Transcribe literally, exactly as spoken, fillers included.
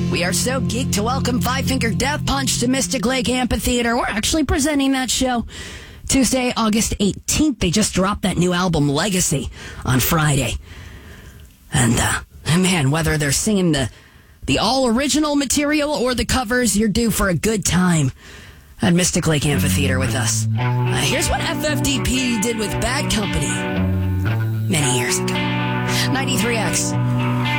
We are so geeked to welcome Five Finger Death Punch to Mystic Lake Amphitheater. We're actually presenting that show Tuesday, August eighteenth. They just dropped that new album, Legacy, on Friday. And, uh, man, whether they're singing the, the all-original material or the covers, you're due for a good time at Mystic Lake Amphitheater with us. Uh, here's what F F D P did with Bad Company many years ago. ninety-three X.